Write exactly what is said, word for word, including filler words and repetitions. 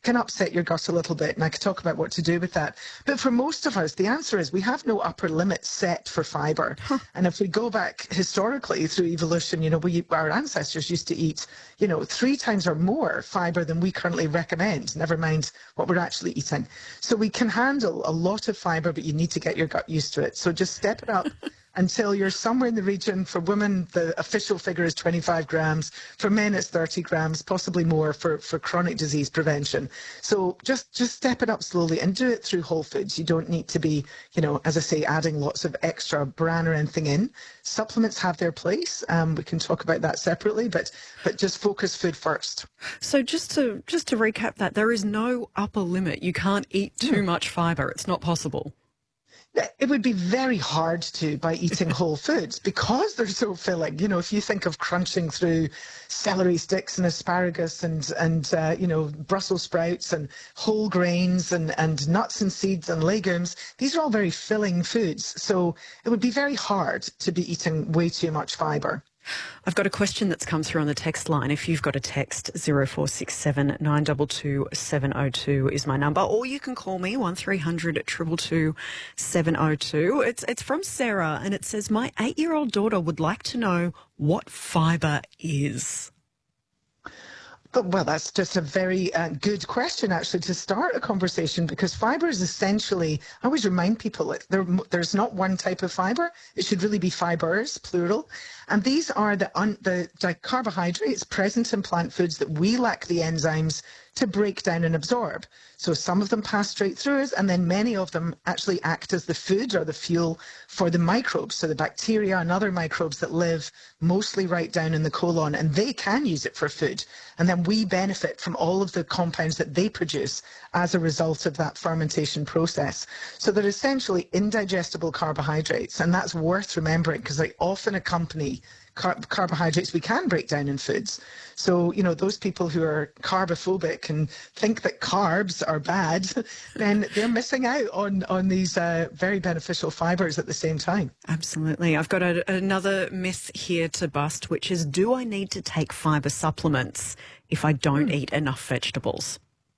can upset your gut a little bit, and I could talk about what to do with that. But for most of us, the answer is we have no upper limit set for fibre. Huh. And if we go back historically through evolution, you know, we our ancestors used to eat, you know, three times or more fibre than we currently recommend, never mind what we're actually eating. So we can handle a lot of fibre, but you need to get your gut used to it. So just step it up until you're somewhere in the region. For women, the official figure is twenty-five grams. For men, it's thirty grams, possibly more for, for chronic disease prevention. So just, just step it up slowly and do it through whole foods. You don't need to be, you know, as I say, adding lots of extra bran or anything in. Supplements have their place. Um, we can talk about that separately, but but just focus food first. So just to just to recap that, there is no upper limit. You can't eat too much fibre. It's not possible. It would be very hard to by eating whole foods because they're so filling. You know, if you think of crunching through celery sticks and asparagus and, and uh, you know, Brussels sprouts and whole grains and, and nuts and seeds and legumes, these are all very filling foods. So it would be very hard to be eating way too much fibre. I've got a question that's come through on the text line. If you've got a text, zero four six seven nine two two seven zero two is my number, or you can call me one three hundred two two two seven zero two. It's it's from Sarah, and it says, my eight-year-old daughter would like to know what fibre is. Well, that's just a very uh, good question, actually, to start a conversation, because fibre is essentially, I always remind people, there, there's not one type of fibre. It should really be fibres, plural. And these are the, un, the, the carbohydrates present in plant foods that we lack the enzymes to break down and absorb. So some of them pass straight through us, and then many of them actually act as the food or the fuel for the microbes, so the bacteria and other microbes that live mostly right down in the colon, and they can use it for food. And then we benefit from all of the compounds that they produce as a result of that fermentation process. So they're essentially indigestible carbohydrates, and that's worth remembering because they often accompany car carbohydrates we can break down in foods. So, you know, those people who are carbophobic and think that carbs are bad, then they're missing out on, on these uh, very beneficial fibres at the same time. Absolutely. I've got a, another myth here to bust, which is, do I need to take fibre supplements if I don't mm. eat enough vegetables?